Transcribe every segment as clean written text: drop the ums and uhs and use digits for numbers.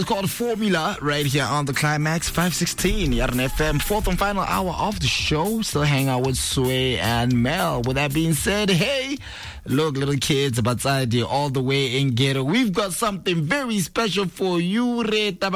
It's called Formula right here on the Climax 516 Yarn FM, fourth and final hour of the show. Still hang out with Sway and Mel. With that being said, hey, look, little kids, Batsadi, all the way in Ghetto. We've got something very special for you. Ghetto.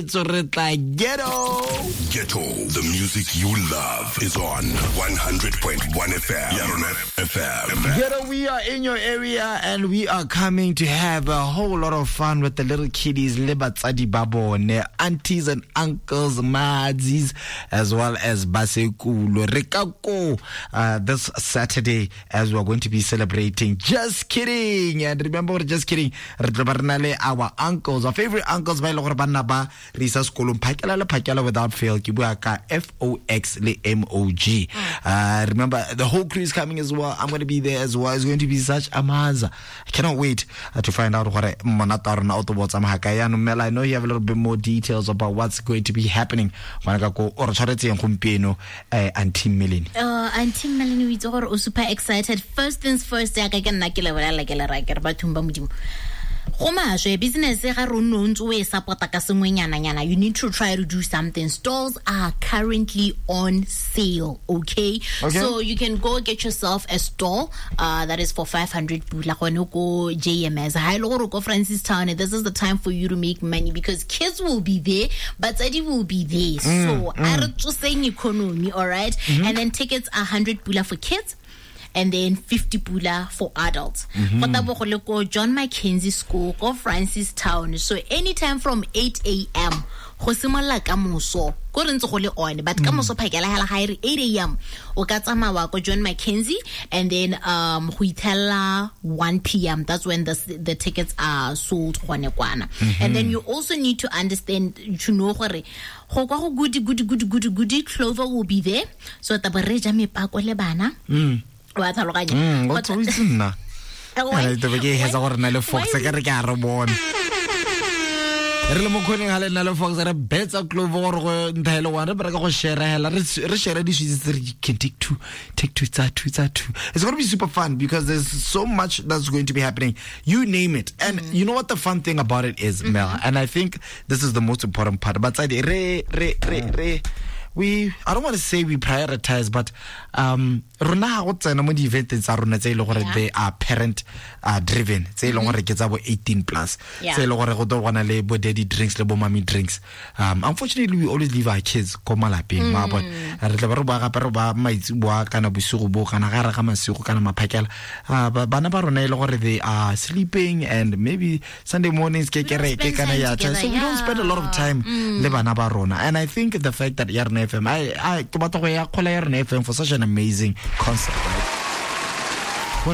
Ghetto, the music you love is on 100.1 FM. Yarn FM. Ghetto, we are in your area and we are coming to have a whole lot of fun with the little kiddies, Batsadi Babone, aunties and uncles, Madzis, as well as Basekulo, Rekako, this Saturday, as we're going to be celebrating. Just kidding. And remember, just kidding. Our uncles, our favorite uncles, by Lorbanaba, Risas Kolum Pakala without fail, Kibuaka FOX MOG. Remember, the whole crew is coming as well. I'm going to be there as well. It's going to be such a maza. I cannot wait to find out what Mel, I know you have a little bit more details about what's going to be happening. Auntie Melanie. Auntie Melanie, we're super excited. First things first, business you need to try to do something. Stalls are currently on sale, okay? So you can go get yourself a stall that is for 500 JMS. Go Francistown. This is the time for you to make money because kids will be there, but Eddie will be there. So I'm just saying economy, all right? And then tickets are 100 pula for kids, and then 50 pula for adults. John Mackenzie School, go Francistown. So anytime from 8 a.m. But kamoso phakela 8 a.m. o ka tsamaya go John Mackenzie, and then 1 p.m. that's when the tickets are sold. And then you also need to understand, to know goody Clover will be there, so tabareja me pako le bana what's always na Fox re le mo khoneng ha le nna le Fox re betsa Clover go nthaelo wa re ba go share hela re share di switches re can take two tsa two. It's going to be super fun because there's so much that's going to be happening, you name it. And you know what the fun thing about it is, Mel, and I think this is the most important part, but I don't want to say we prioritize, but they are parent driven. They 18 plus. Daddy drinks, mommy drinks. Unfortunately, we always leave our kids they are sleeping, and maybe Sunday mornings so we don't spend a lot of time. And I think the fact that Yarn FM, I FM for such an amazing concept. We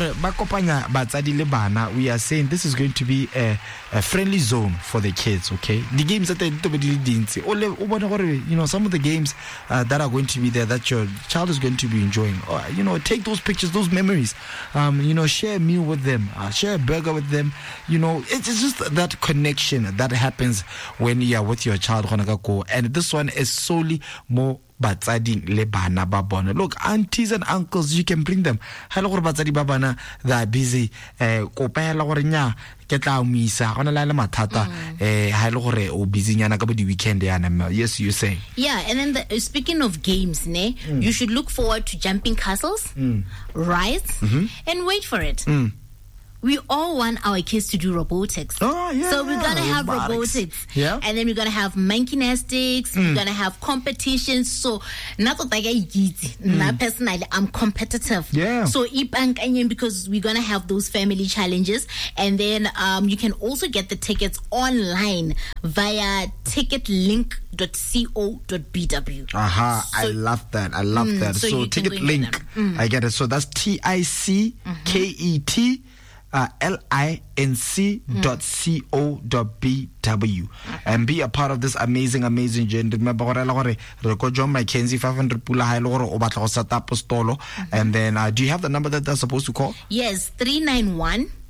are saying this is going to be a friendly zone for the kids, okay? The games that some of the games that are going to be there that your child is going to be enjoying. Take those pictures, those memories. Share a meal with them, share a burger with them. It's just that connection that happens when you are with your child. And this one is solely more batsadi le bana ba bona. Look, aunties and uncles, you can bring them. Hello gore batsadi ba bana, they are busy. Kopela gore nya ke tla umisa gona la le mathata ha ile gore o busy nyana ka bo di weekend yana. Yes, you say. Yeah, and then speaking of games, you should look forward to jumping castles, rides, and wait for it. We all want our kids to do robotics. Oh, yeah. So we're going to have robotics. Yeah. And then we're going to have monkey gymnastics. We're going to have competitions. So, personally, I'm competitive. Yeah. So, because we're going to have those family challenges. And then you can also get the tickets online via ticketlink.co.bw. Aha, so, I love that. So Ticket Link. I get it. So that's TICKET. linc.co.bw and be a part of this amazing journey. Remember John Mackenzie 500 pula set up a stolo, and then do you have the number that they're supposed to call? Yes, 391